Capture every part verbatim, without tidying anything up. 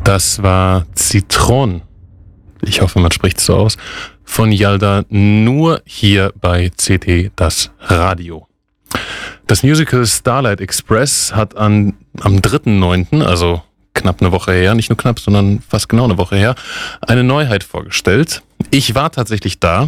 Das war Zitron, ich hoffe, man spricht es so aus, von Yalda, nur hier bei C T das Radio. Das Musical Starlight Express hat an, am dritten neunten, also knapp eine Woche her, nicht nur knapp, sondern fast genau eine Woche her, eine Neuheit vorgestellt. Ich war tatsächlich da,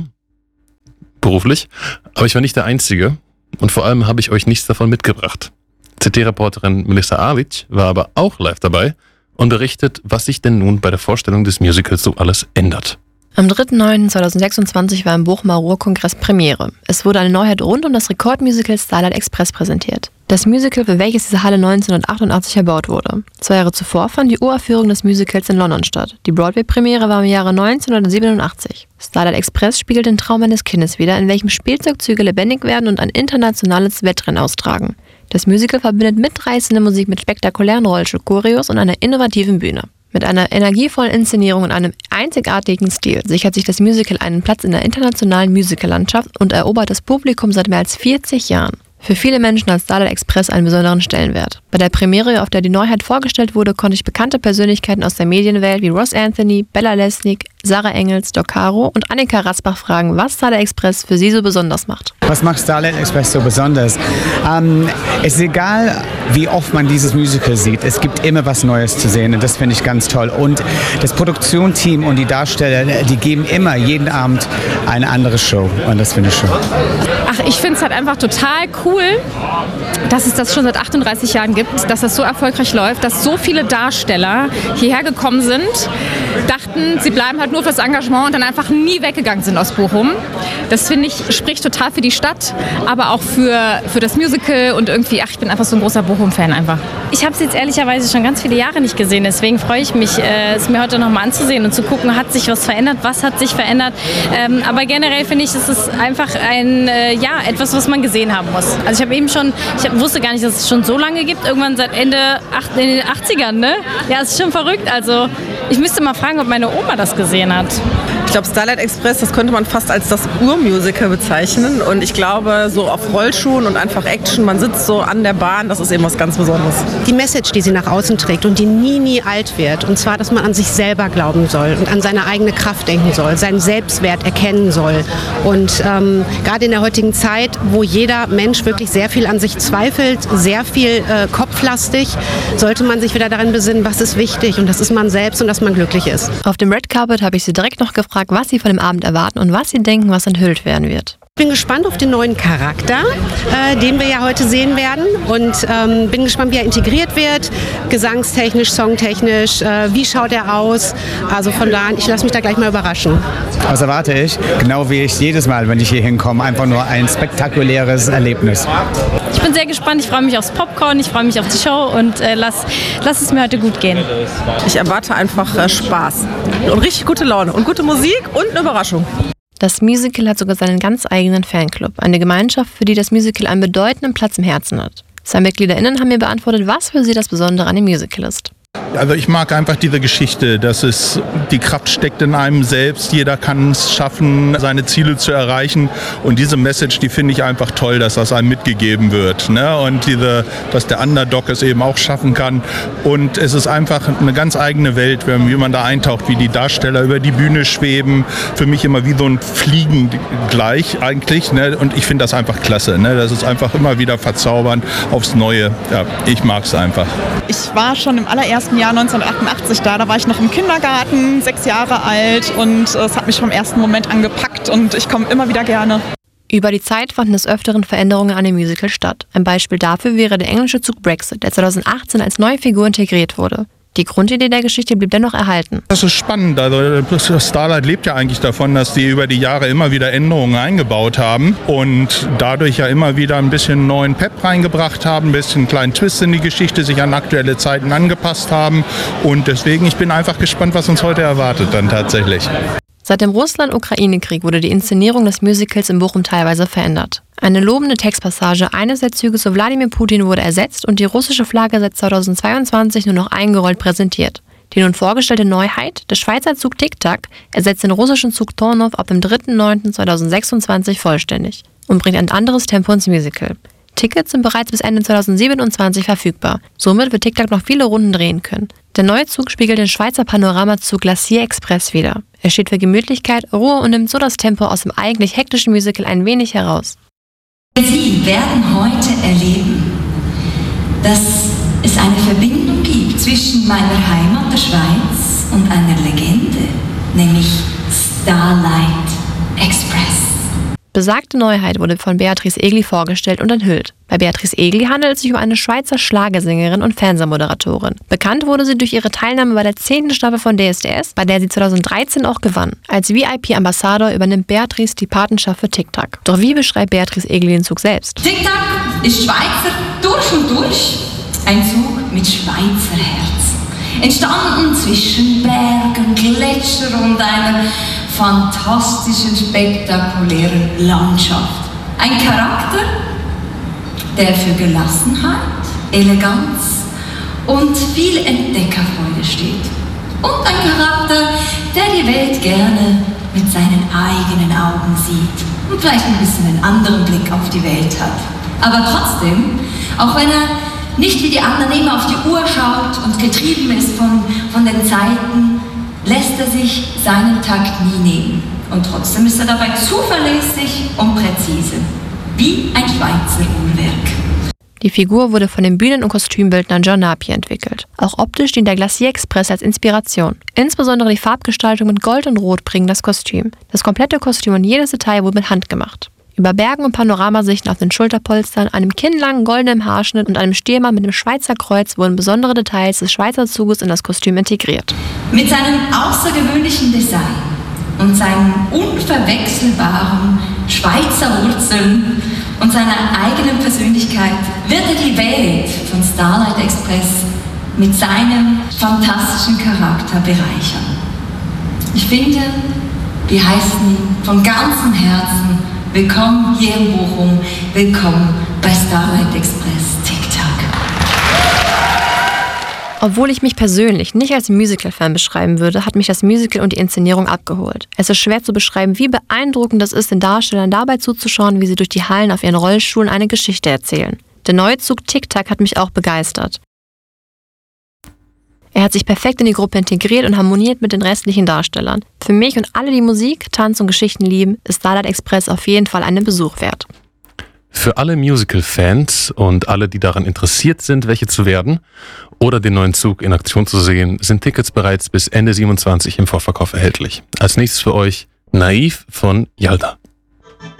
beruflich, aber ich war nicht der Einzige und vor allem habe ich euch nichts davon mitgebracht. C T-Reporterin Melissa Alic war aber auch live dabei und berichtet, was sich denn nun bei der Vorstellung des Musicals so alles ändert. Am dritten neunten zweitausendsechsundzwanzig war im Bochumer Ruhr-Kongress Premiere. Es wurde eine Neuheit rund um das Rekordmusical Starlight Express präsentiert. Das Musical, für welches diese Halle neunzehnhundertachtundachtzig erbaut wurde. Zwei Jahre zuvor fand die Uraufführung des Musicals in London statt. Die Broadway-Premiere war im Jahre neunzehnhundertsiebenundachtzig. Starlight Express spiegelt den Traum eines Kindes wider, in welchem Spielzeugzüge lebendig werden und ein internationales Wettrennen austragen. Das Musical verbindet mitreißende Musik mit spektakulären Rollstuhl-Choreos und einer innovativen Bühne. Mit einer energievollen Inszenierung und einem einzigartigen Stil sichert sich das Musical einen Platz in der internationalen Musicallandschaft und erobert das Publikum seit mehr als vierzig Jahren. Für viele Menschen hat Starlight Express einen besonderen Stellenwert. Bei der Premiere, auf der die Neuheit vorgestellt wurde, konnte ich bekannte Persönlichkeiten aus der Medienwelt wie Ross Anthony, Bella Lesnick, Sarah Engels, Doc Caro und Annika Rasbach fragen, was Starlight Express für sie so besonders macht. Was macht Starlight Express so besonders? Ähm, es ist egal, wie oft man dieses Musical sieht, es gibt immer was Neues zu sehen und das finde ich ganz toll. Und das Produktionsteam und die Darsteller, die geben immer jeden Abend eine andere Show und das finde ich schön. Ach, ich finde es halt einfach total cool, dass es das schon seit achtunddreißig Jahren gibt, dass das so erfolgreich läuft, dass so viele Darsteller hierher gekommen sind, dachten, sie bleiben halt nur fürs Engagement und dann einfach nie weggegangen sind aus Bochum. Das finde ich, spricht total für die Stadt, aber auch für, für das Musical und irgendwie, ach, ich bin einfach so ein großer Bochum-Fan einfach. Ich habe es jetzt ehrlicherweise schon ganz viele Jahre nicht gesehen, deswegen freue ich mich, äh, es mir heute nochmal anzusehen und zu gucken, hat sich was verändert, was hat sich verändert. Ähm, aber generell finde ich, es ist einfach ein, äh, ja, etwas, was man gesehen haben muss. Also ich habe eben schon, ich hab, wusste gar nicht, dass es schon so lange gibt, irgendwann seit Ende acht, in den achtzigern, ne? Ja, es ist schon verrückt, also ich müsste mal fragen, ob meine Oma das gesehen hat. Ich glaube, Starlight Express, das könnte man fast als das Urmusical bezeichnen. Und ich glaube, so auf Rollschuhen und einfach Action, man sitzt so an der Bahn, das ist eben was ganz Besonderes. Die Message, die sie nach außen trägt und die nie, nie alt wird. Und zwar, dass man an sich selber glauben soll und an seine eigene Kraft denken soll, seinen Selbstwert erkennen soll. Und ähm, gerade in der heutigen Zeit, wo jeder Mensch wirklich sehr viel an sich zweifelt, sehr viel äh, kopflastig, sollte man sich wieder daran besinnen, was ist wichtig. Und das ist man selbst und dass man glücklich ist. Auf dem Red Carpet habe ich sie direkt noch gefragt, was sie von dem Abend erwarten und was sie denken, was enthüllt werden wird. Ich bin gespannt auf den neuen Charakter, äh, den wir ja heute sehen werden und ähm, bin gespannt, wie er integriert wird, gesangstechnisch, songtechnisch, äh, wie schaut er aus, also von da an, ich lasse mich da gleich mal überraschen. Was erwarte ich? Genau wie ich jedes Mal, wenn ich hier hinkomme, einfach nur ein spektakuläres Erlebnis. Ich bin sehr gespannt, ich freue mich aufs Popcorn, ich freue mich auf die Show und äh, lass, lass es mir heute gut gehen. Ich erwarte einfach äh, Spaß und richtig gute Laune und gute Musik und eine Überraschung. Das Musical hat sogar seinen ganz eigenen Fanclub, eine Gemeinschaft, für die das Musical einen bedeutenden Platz im Herzen hat. Zwei MitgliederInnen haben mir beantwortet, was für sie das Besondere an dem Musical ist. Also ich mag einfach diese Geschichte, dass es die Kraft steckt in einem selbst. Jeder kann es schaffen, seine Ziele zu erreichen. Und diese Message, die finde ich einfach toll, dass das einem mitgegeben wird. Ne? Und diese, dass der Underdog es eben auch schaffen kann. Und es ist einfach eine ganz eigene Welt, wie man da eintaucht, wie die Darsteller über die Bühne schweben. Für mich immer wie so ein Fliegen gleich eigentlich. Ne? Und ich finde das einfach klasse. Ne? Das ist einfach immer wieder verzaubernd aufs Neue. Ja, ich mag es einfach. Ich war schon im allerersten Jahr neunzehnhundertachtundachtzig da. Da war ich noch im Kindergarten, sechs Jahre alt und es hat mich vom ersten Moment angepackt und ich komme immer wieder gerne. Über die Zeit fanden des Öfteren Veränderungen an dem Musical statt. Ein Beispiel dafür wäre der englische Zug Brexit, der zweitausendachtzehn als neue Figur integriert wurde. Die Grundidee der Geschichte blieb dennoch erhalten. Das ist spannend. Also Starlight lebt ja eigentlich davon, dass die über die Jahre immer wieder Änderungen eingebaut haben und dadurch ja immer wieder ein bisschen neuen Pep reingebracht haben, ein bisschen kleinen Twist in die Geschichte, sich an aktuelle Zeiten angepasst haben. Und deswegen, ich bin einfach gespannt, was uns heute erwartet dann tatsächlich. Seit dem Russland-Ukraine-Krieg wurde die Inszenierung des Musicals in Bochum teilweise verändert. Eine lobende Textpassage eines der Züge zu Wladimir Putin wurde ersetzt und die russische Flagge seit zweitausendzweiundzwanzig nur noch eingerollt präsentiert. Die nun vorgestellte Neuheit, der Schweizer Zug Tic-Tac, ersetzt den russischen Zug Tornov ab dem dritten neunten zweitausendsechsundzwanzig vollständig und bringt ein anderes Tempo ins Musical. Tickets sind bereits bis Ende zweitausendsiebenundzwanzig verfügbar. Somit wird TikTok noch viele Runden drehen können. Der neue Zug spiegelt den Schweizer Panoramazug Glacier Express wider. Er steht für Gemütlichkeit, Ruhe und nimmt so das Tempo aus dem eigentlich hektischen Musical ein wenig heraus. Sie werden heute erleben, dass es eine Verbindung gibt zwischen meiner Heimat, der Schweiz, und einer Legende, nämlich Starlight Express. Besagte Neuheit wurde von Beatrice Egli vorgestellt und enthüllt. Bei Beatrice Egli handelt es sich um eine Schweizer Schlagersängerin und Fernsehmoderatorin. Bekannt wurde sie durch ihre Teilnahme bei der zehnten Staffel von D S D S, bei der sie zweitausenddreizehn auch gewann. Als V I P-Ambassador übernimmt Beatrice die Patenschaft für TikTok. Doch wie beschreibt Beatrice Egli den Zug selbst? TikTok ist Schweizer durch und durch. Ein Zug mit Schweizer Herz. Entstanden zwischen Bergen, Gletscher und einer fantastischen, spektakulären Landschaft. Ein Charakter, der für Gelassenheit, Eleganz und viel Entdeckerfreude steht. Und ein Charakter, der die Welt gerne mit seinen eigenen Augen sieht und vielleicht ein bisschen einen anderen Blick auf die Welt hat. Aber trotzdem, auch wenn er nicht wie die anderen immer auf die Uhr schaut und getrieben ist von, von den Zeiten, lässt er sich seinen Takt nie nehmen. Und trotzdem ist er dabei zuverlässig und präzise, wie ein Schweizer Uhrwerk. Die Figur wurde von dem Bühnen- und Kostümbildner John Napier entwickelt. Auch optisch dient der Glacier Express als Inspiration. Insbesondere die Farbgestaltung mit Gold und Rot bringen das Kostüm. Das komplette Kostüm und jedes Detail wurde mit Hand gemacht. Über Bergen und Panoramasichten auf den Schulterpolstern, einem kinnlangen goldenen Haarschnitt und einem Stiermann mit dem Schweizer Kreuz wurden besondere Details des Schweizer Zuges in das Kostüm integriert. Mit seinem außergewöhnlichen Design und seinen unverwechselbaren Schweizer Wurzeln und seiner eigenen Persönlichkeit wird er die Welt von Starlight Express mit seinem fantastischen Charakter bereichern. Ich finde, wir heißen ihn von ganzem Herzen willkommen hier in Bochum, willkommen bei Starlight Express TikTok. Obwohl ich mich persönlich nicht als Musical-Fan beschreiben würde, hat mich das Musical und die Inszenierung abgeholt. Es ist schwer zu beschreiben, wie beeindruckend es ist, den Darstellern dabei zuzuschauen, wie sie durch die Hallen auf ihren Rollstuhlen eine Geschichte erzählen. Der neue Zug TikTok hat mich auch begeistert. Er hat sich perfekt in die Gruppe integriert und harmoniert mit den restlichen Darstellern. Für mich und alle, die Musik, Tanz und Geschichten lieben, ist Starlight Express auf jeden Fall einen Besuch wert. Für alle Musical-Fans und alle, die daran interessiert sind, welche zu werden oder den neuen Zug in Aktion zu sehen, sind Tickets bereits bis Ende siebenundzwanzig im Vorverkauf erhältlich. Als nächstes für euch Naiv von Yalda.